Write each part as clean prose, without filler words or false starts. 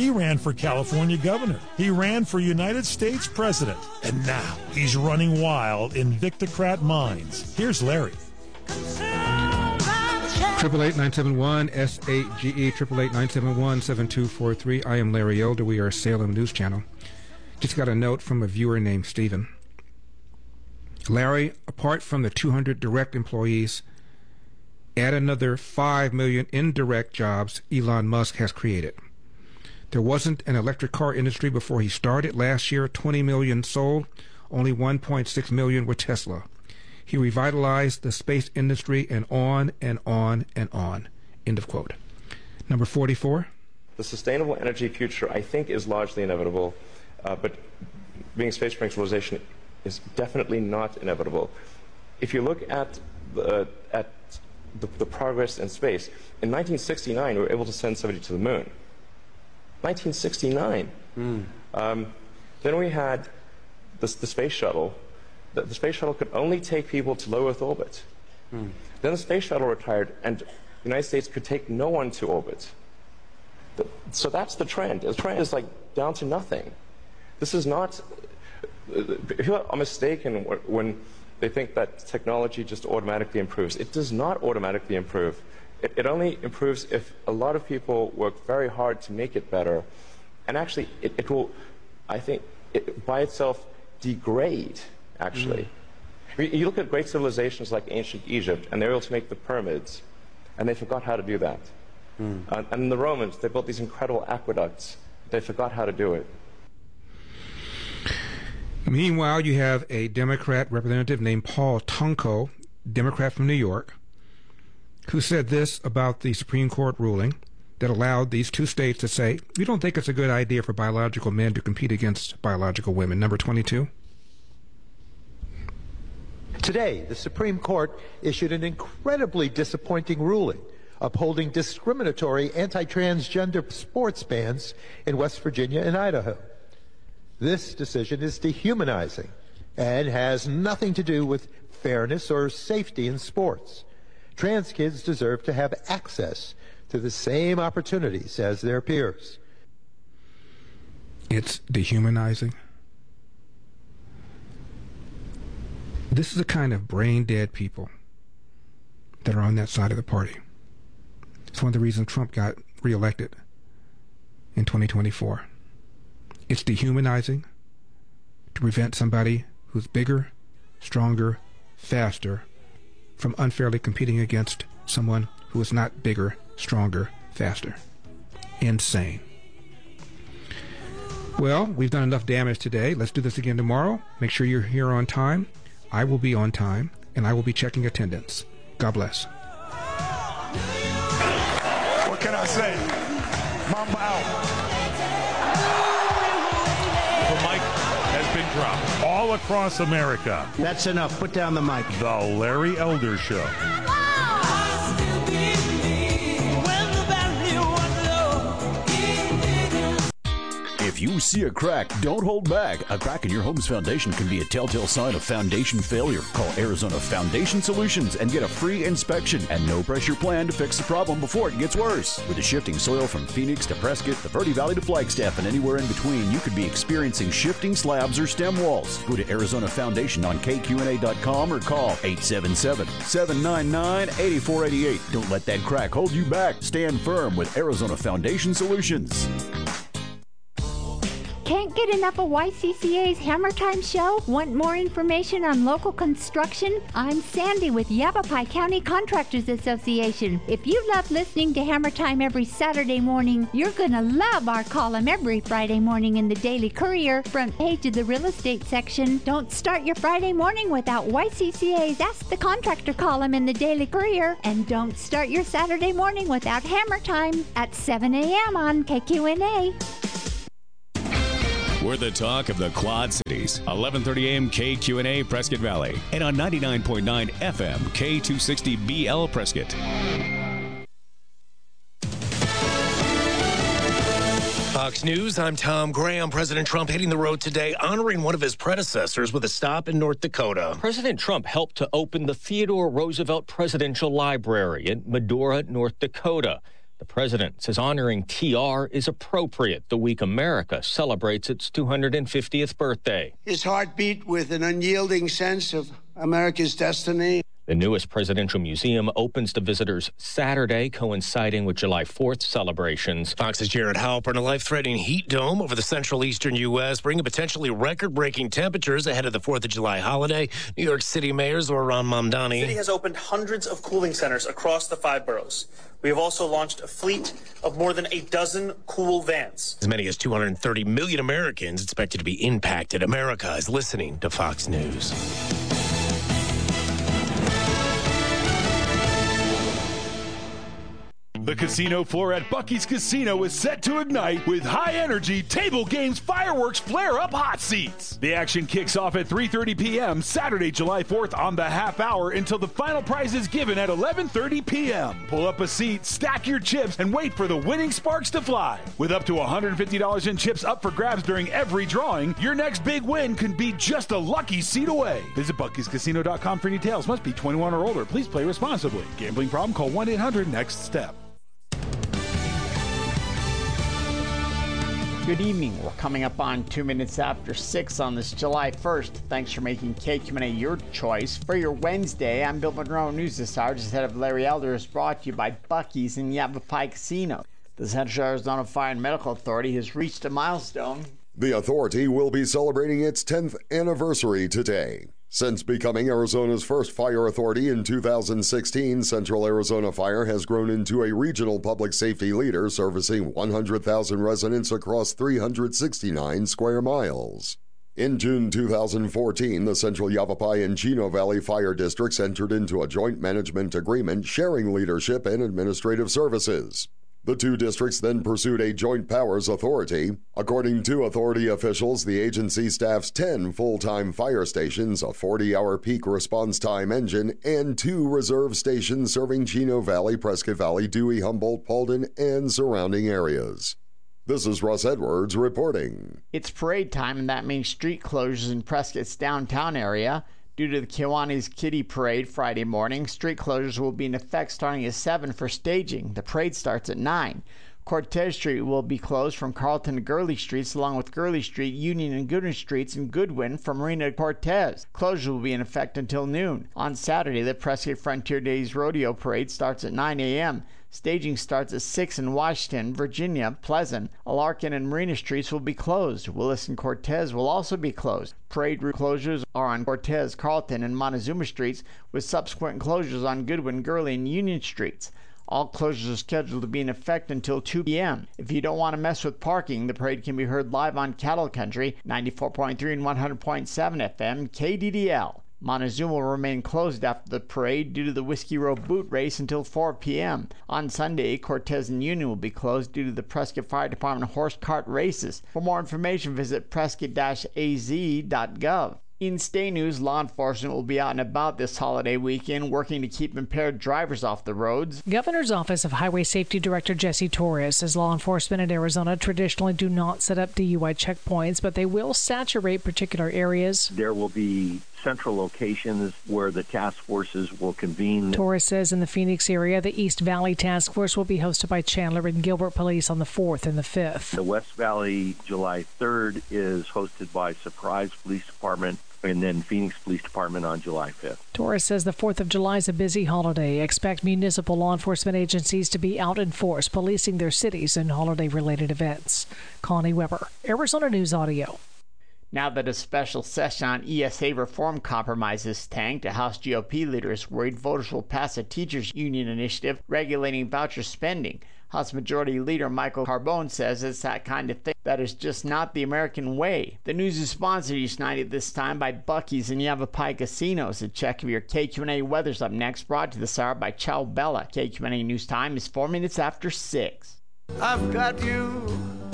He ran for California governor. He ran for United States president. And now he's running wild in Victocrat minds. Here's Larry. 888-971-SAGE, 888-971-7243. I am Larry Elder. We are Salem News Channel. Just got a note from a viewer named Stephen. Larry, apart from the 200 direct employees, add another 5 million indirect jobs Elon Musk has created. There wasn't an electric car industry before he started. Last year, 20 million sold. Only 1.6 million were Tesla. He revitalized the space industry, and on and on and on. End of quote. Number 44. The sustainable energy future, I think, is largely inevitable, but being space tranquilization is definitely not inevitable. If you look at the progress in space, in 1969 we were able to send somebody to the moon. 1969. Then we had the space shuttle. The space shuttle could only take people to low Earth orbit. Then the space shuttle retired, and the United States could take no one to orbit. So that's the trend. The trend is like down to nothing. This is not. People are mistaken when they think that technology just automatically improves. It does not automatically improve. It only improves if a lot of people work very hard to make it better. And actually, it will, I think, by itself degrade, actually. I mean, you look at great civilizations like ancient Egypt, and they were able to make the pyramids, and they forgot how to do that. And the Romans, they built these incredible aqueducts. They forgot how to do it. Meanwhile, you have a Democrat representative named Paul Tonko, Democrat from New York, who said this about the Supreme Court ruling that allowed these two states to say, we don't think it's a good idea for biological men to compete against biological women. Number 22. Today, the Supreme Court issued an incredibly disappointing ruling upholding discriminatory anti-transgender sports bans in West Virginia and Idaho. This decision is dehumanizing and has nothing to do with fairness or safety in sports. Trans kids deserve to have access to the same opportunities as their peers. It's dehumanizing. This is the kind of brain-dead people that are on that side of the party. It's one of the reasons Trump got reelected in 2024. It's dehumanizing to prevent somebody who's bigger, stronger, faster from unfairly competing against someone who is not bigger, stronger, faster. Insane. Well, we've done enough damage today. Let's do this again tomorrow. Make sure you're here on time. I will be on time, and I will be checking attendance. God bless. What can I say? Mamba out. The mic has been dropped all across America. That's enough. Put down the mic. The Larry Elder Show. If you see a crack, don't hold back. A crack in your home's foundation can be a telltale sign of foundation failure. Call Arizona Foundation Solutions and get a free inspection and no-pressure plan to fix the problem before it gets worse. With the shifting soil from Phoenix to Prescott, the Verde Valley to Flagstaff, and anywhere in between, you could be experiencing shifting slabs or stem walls. Go to Arizona Foundation on KQNA.com or call 877-799-8488. Don't let that crack hold you back. Stand firm with Arizona Foundation Solutions. Can't get enough of YCCA's Hammer Time show? Want more information on local construction? I'm Sandy with Yavapai County Contractors Association. If you love listening to Hammer Time every Saturday morning, you're going to love our column every Friday morning in the Daily Courier, front page of the real estate section. Don't start your Friday morning without YCCA's Ask the Contractor column in the Daily Courier. And don't start your Saturday morning without Hammer Time at 7 a.m. on KQNA. We're the talk of the Quad Cities. 11:30 a.m. KQNA Prescott Valley. And on 99.9 FM K260BL Prescott. Fox News, I'm Tom Graham. President Trump hitting the road today, honoring one of his predecessors with a stop in North Dakota. President Trump helped to open the Theodore Roosevelt Presidential Library in Medora, North Dakota. The president says honoring TR is appropriate the week America celebrates its 250th birthday. His heart beat with an unyielding sense of America's destiny. The newest presidential museum opens to visitors Saturday, coinciding with July 4th celebrations. Fox's Jared Halpern. A life-threatening heat dome over the central eastern U.S., bringing potentially record-breaking temperatures ahead of the 4th of July holiday. New York City Mayor Zohran Mamdani. The city has opened hundreds of cooling centers across the 5 boroughs. We have also launched a fleet of more than a dozen cool vans. As many as 230 million Americans expected to be impacted. America is listening to Fox News. The casino floor at Buc-ee's Casino is set to ignite with high-energy table games fireworks flare-up hot seats. The action kicks off at 3:30 p.m. Saturday, July 4th on the half hour until the final prize is given at 11:30 p.m. Pull up a seat, stack your chips, and wait for the winning sparks to fly. With up to $150 in chips up for grabs during every drawing, your next big win can be just a lucky seat away. Visit Buc-ee'sCasino.com for details. Must be 21 or older. Please play responsibly. Gambling problem? Call 1-800-NEXT-STEP. Good evening. We're coming up on 2 minutes after 6 on this July 1st. Thanks for making KQNA your choice. For your Wednesday, I'm Bill Monroe. News this hour, just ahead of Larry Elder, is brought to you by Buc-ee's and Yavapai Casino. The Central Arizona Fire and Medical Authority has reached a milestone. The authority will be celebrating its 10th anniversary today. Since becoming Arizona's first fire authority in 2016, Central Arizona Fire has grown into a regional public safety leader servicing 100,000 residents across 369 square miles. In June 2014, the Central Yavapai and Chino Valley Fire Districts entered into a joint management agreement sharing leadership and administrative services. The two districts then pursued a joint powers authority. According to authority officials, the agency staffs 10 full-time fire stations, a 40-hour peak response time engine, and 2 reserve stations serving Chino Valley, Prescott Valley, Dewey, Humboldt, Paulden, and surrounding areas. This is Russ Edwards reporting. It's parade time, and that means street closures in Prescott's downtown area. Due to the Kiwanis Kitty Parade Friday morning, street closures will be in effect starting at 7 for staging. The parade starts at 9. Cortez Street will be closed from Carlton to Gurley Streets, along with Gurley Street, Union, and Goodwin Streets, and Goodwin from Marina to Cortez. Closure will be in effect until noon. On Saturday, the Prescott Frontier Days Rodeo Parade starts at 9 a.m. Staging starts at 6 in Washington, Virginia, Pleasant, Alarcon, and Marina Streets will be closed. Willis and Cortez will also be closed. Parade route closures are on Cortez, Carlton, and Montezuma Streets, with subsequent closures on Goodwin, Gurley, and Union Streets. All closures are scheduled to be in effect until 2 p.m. If you don't want to mess with parking, the parade can be heard live on Cattle Country, 94.3 and 100.7 FM, KDDL. Montezuma will remain closed after the parade due to the Whiskey Row Boot Race until 4 p.m. On Sunday, Cortez and Union will be closed due to the Prescott Fire Department horse cart races. For more information, visit prescott-az.gov. In state news, law enforcement will be out and about this holiday weekend working to keep impaired drivers off the roads. Governor's Office of Highway Safety Director Jesse Torres says law enforcement in Arizona traditionally do not set up DUI checkpoints, but they will saturate particular areas. There will be central locations where the task forces will convene. Torres says in the Phoenix area, the East Valley Task Force will be hosted by Chandler and Gilbert Police on the 4th and the 5th. The West Valley, July 3rd, is hosted by Surprise Police Department, and then Phoenix Police Department on July 5th. Torres says the 4th of July is a busy holiday. Expect municipal law enforcement agencies to be out in force policing their cities and holiday-related events. Connie Weber, Arizona News Audio. Now that a special session on ESA reform compromises tanked, a House GOP leader is worried voters will pass a teachers' union initiative regulating voucher spending. House Majority Leader Michael Carbone says it's that kind of thing that is just not the American way. The news is sponsored each night at this time by Buc-ee's and Yavapai Casinos. A check of your KQNA weather's up next, brought to this hour by Chow Bella. KQNA News Time is 4 minutes after 6. I've got you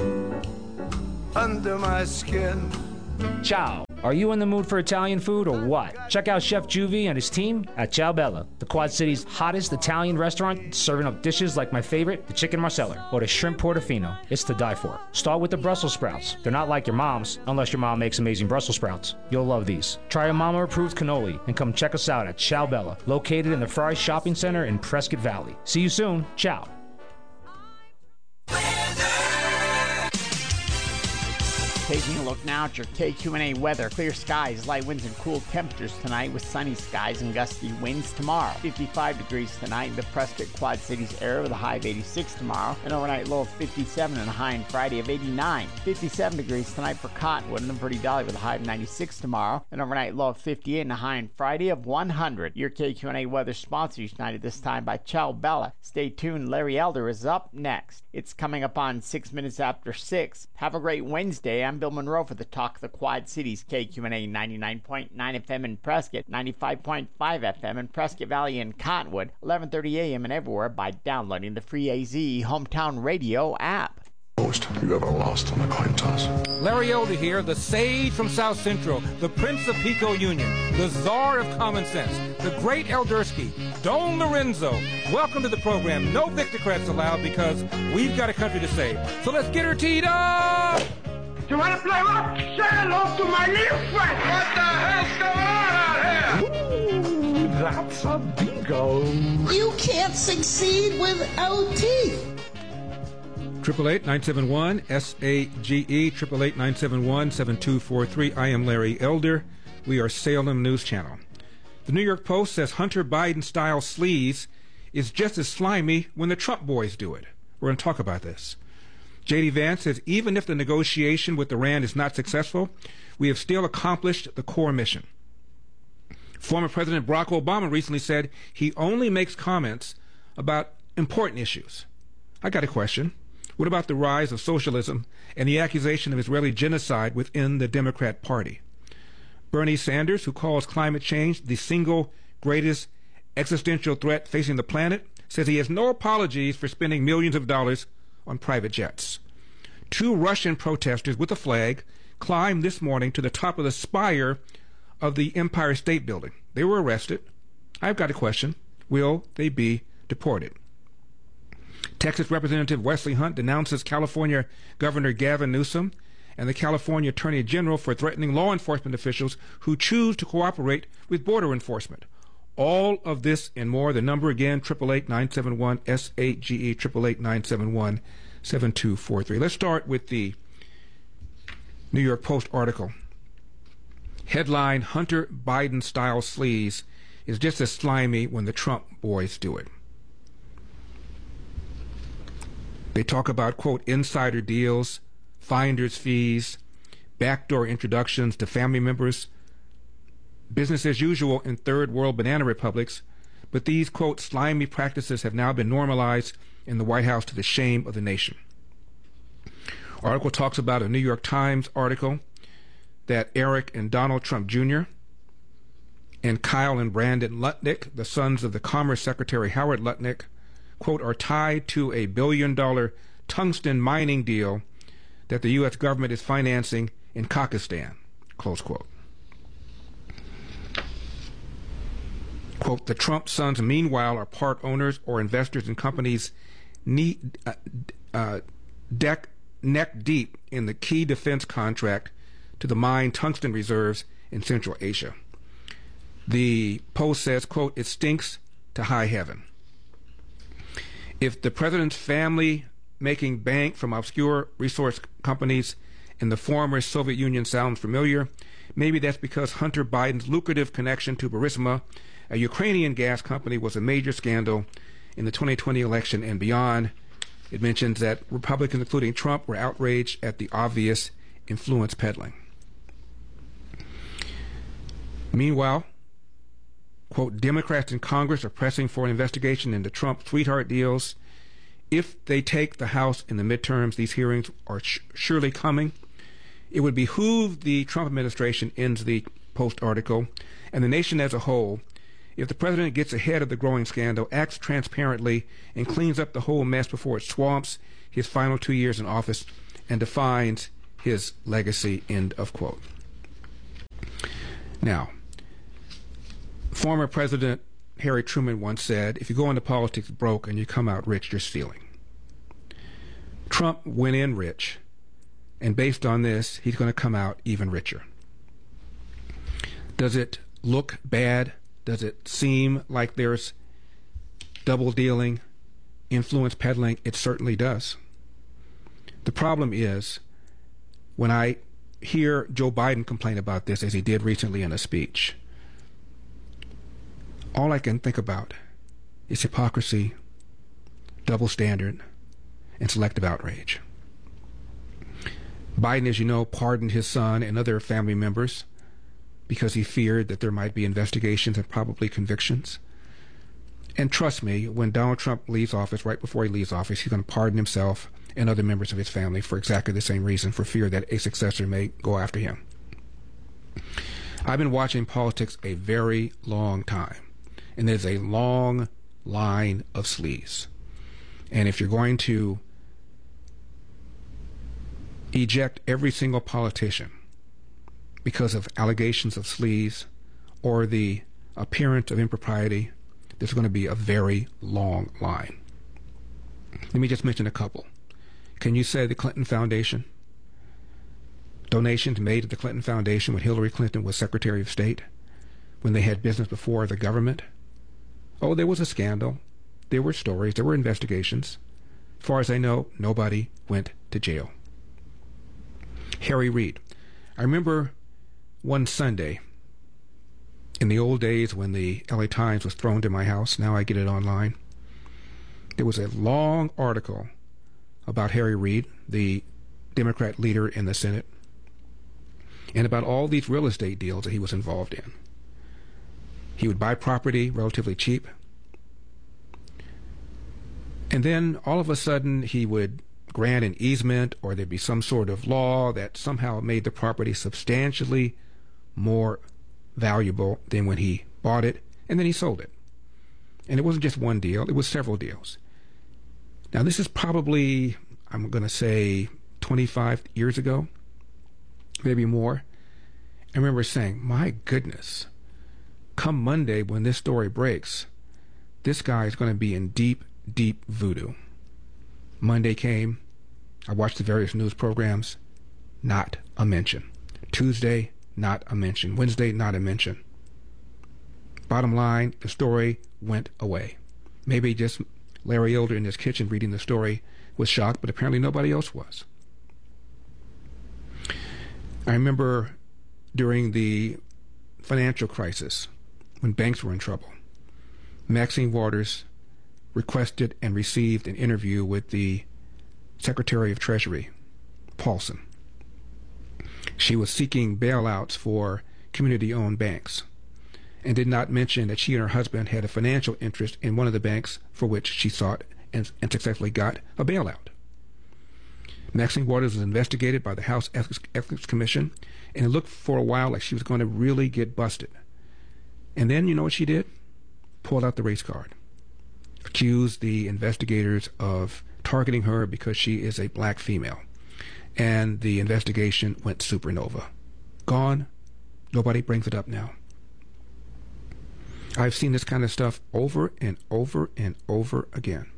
under my skin. Ciao. Are you in the mood for Italian food or what? Check out Chef Juvie and his team at Ciao Bella, the Quad City's hottest Italian restaurant, serving up dishes like my favorite, the chicken marsala, or the shrimp portofino. It's to die for. Start with the Brussels sprouts. They're not like your mom's, unless your mom makes amazing Brussels sprouts. You'll love these. Try a mama-approved cannoli and come check us out at Ciao Bella, located in the Fry Shopping Center in Prescott Valley. See you soon. Ciao. Taking a look now at your KQNA weather. Clear skies, light winds, and cool temperatures tonight with sunny skies and gusty winds tomorrow. 55 degrees tonight in the Prescott Quad Cities area with a high of 86 tomorrow. An overnight low of 57 and a high on Friday of 89. 57 degrees tonight for Cottonwood and the Verde Valley with a high of 96 tomorrow. An overnight low of 58 and a high on Friday of 100. Your KQNA weather sponsor tonight at this time by Ciao Bella. Stay tuned. Larry Elder is up next. It's coming up on 6 minutes after 6. Have a great Wednesday. I'm Bill Monroe for the Talk of the Quad Cities, KQNA 99.9 FM in Prescott, 95.5 FM in Prescott Valley and Cottonwood, 11:30 a.m. and everywhere by downloading the free AZ Hometown Radio app. Most you ever lost on a coin toss. Larry Elder here, the sage from South Central, the Prince of Pico Union, the czar of common sense, the great Eldersky, Don Lorenzo. Welcome to the program. No Victocrats allowed because we've got a country to save. So let's get her teed up! You want to play rock? Say hello to my little friend. What the hell's going on out here? Ooh, that's a bingo. You can't succeed without teeth. 888-971-SAGE, 888-971-7243. I am Larry Elder. We are Salem News Channel. The New York Post says Hunter Biden-style sleaze is just as slimy when the Trump boys do it. We're going to talk about this. J.D. Vance says even if the negotiation with Iran is not successful, we have still accomplished the core mission. Former President Barack Obama recently said he only makes comments about important issues. I got a question. What about the rise of socialism and the accusation of Israeli genocide within the Democrat Party? Bernie Sanders, who calls climate change the single greatest existential threat facing the planet, says he has no apologies for spending millions of dollars on private jets. 2 Russian protesters with a flag climbed this morning to the top of the spire of the Empire State Building. They were arrested. I've got a question. Will they be deported? Texas Representative Wesley Hunt denounces California Governor Gavin Newsom and the California Attorney General for threatening law enforcement officials who choose to cooperate with border enforcement. All of this and more. The number again, 888-971-SAGE, 888-971-7243. Let's start with the New York Post article. Headline, Hunter Biden-style sleaze is just as slimy when the Trump boys do it. They talk about, quote, insider deals, finder's fees, backdoor introductions to family members, business as usual in third world banana republics, but these, quote, slimy practices have now been normalized in the White House to the shame of the nation. Article talks about a New York Times article that Eric and Donald Trump Jr. and Kyle and Brandon Lutnick, the sons of the Commerce Secretary Howard Lutnick, quote, are tied to a $1 billion tungsten mining deal that the U.S. government is financing in Kazakhstan, close quote. Quote, the Trump sons, meanwhile, are part owners or investors in companies neck deep in the key defense contract to the mine tungsten reserves in Central Asia. The Post says, quote, it stinks to high heaven. If the president's family making bank from obscure resource companies in the former Soviet Union sounds familiar, maybe that's because Hunter Biden's lucrative connection to Burisma, a Ukrainian gas company, was a major scandal in the 2020 election and beyond. It mentions that Republicans, including Trump, were outraged at the obvious influence peddling. Meanwhile, quote, Democrats in Congress are pressing for an investigation into Trump sweetheart deals. If they take the House in the midterms, these hearings are surely coming. It would behoove the Trump administration, ends the Post article, and the nation as a whole, if the president gets ahead of the growing scandal, acts transparently, and cleans up the whole mess before it swamps his final 2 years in office and defines his legacy, end of quote. Now, former President Harry Truman once said, if you go into politics broke and you come out rich, you're stealing. Trump went in rich, and based on this, he's going to come out even richer. Does it look bad? Does it seem like there's double dealing, influence peddling? It certainly does. The problem is, when I hear Joe Biden complain about this as he did recently in a speech, all I can think about is hypocrisy, double standard, and selective outrage. Biden, as you know, pardoned his son and other family members because he feared that there might be investigations and probably convictions. And trust me, when Donald Trump leaves office, right before he leaves office, he's going to pardon himself and other members of his family for exactly the same reason, for fear that a successor may go after him. I've been watching politics a very long time, and there's a long line of sleaze. And if you're going to eject every single politician because of allegations of sleaze or the appearance of impropriety, there's going to be a very long line. Let me just mention a couple. Can you say the Clinton Foundation? Donations made to the Clinton Foundation when Hillary Clinton was Secretary of State, when they had business before the government? Oh, there was a scandal. There were stories. There were investigations. As far as I know, nobody went to jail. Harry Reid. I remember one Sunday, in the old days when the LA Times was thrown to my house, now I get it online, there was a long article about Harry Reid, the Democrat leader in the Senate, and about all these real estate deals that he was involved in. He would buy property relatively cheap, and then all of a sudden he would grant an easement, or there'd be some sort of law that somehow made the property substantially more valuable than when he bought it, and then he sold it. And it wasn't just one deal, it was several deals. Now this is probably, I'm going to say, 25 years ago, maybe more. I remember saying, my goodness, come Monday when this story breaks, this guy is going to be in deep, deep voodoo. Monday came, I watched the various news programs, not a mention. Tuesday, not a mention. Wednesday, not a mention. Bottom line, the story went away. Maybe just Larry Elder in his kitchen reading the story was shocked, but apparently nobody else was. I remember during the financial crisis, when banks were in trouble, Maxine Waters requested and received an interview with the Secretary of Treasury, Paulson. She was seeking bailouts for community-owned banks and did not mention that she and her husband had a financial interest in one of the banks for which she sought and successfully got a bailout. Maxine Waters was investigated by the House Ethics Commission, and it looked for a while like she was going to really get busted. And then, you know what she did? Pulled out the race card. Accused the investigators of targeting her because she is a black female. And the investigation went supernova. Gone. Nobody brings it up now. I've seen this kind of stuff over and over and over again.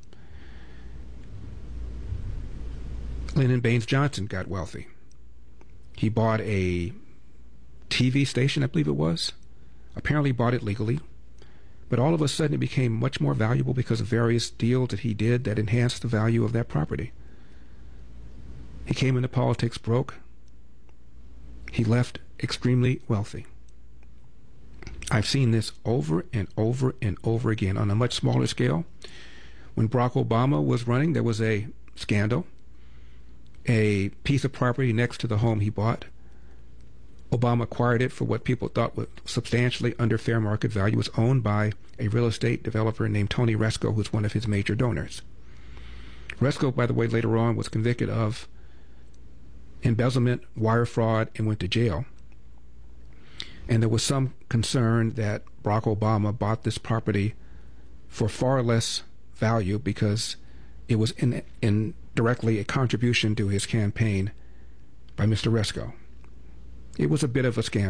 Lyndon Baines Johnson got wealthy. He bought a TV station, I believe it was. Apparently bought it legally. But all of a sudden it became much more valuable because of various deals that he did that enhanced the value of that property. He came into politics broke. He left extremely wealthy. I've seen this over and over and over again on a much smaller scale. When Barack Obama was running, there was a scandal. A piece of property next to the home he bought, Obama acquired it for what people thought was substantially under fair market value. It was owned by a real estate developer named Tony Resco, who's one of his major donors. Resco, by the way, later on was convicted of embezzlement, wire fraud, and went to jail. And there was some concern that Barack Obama bought this property for far less value because it was indirectly a contribution to his campaign by Mr. Resco. It was a bit of a scandal.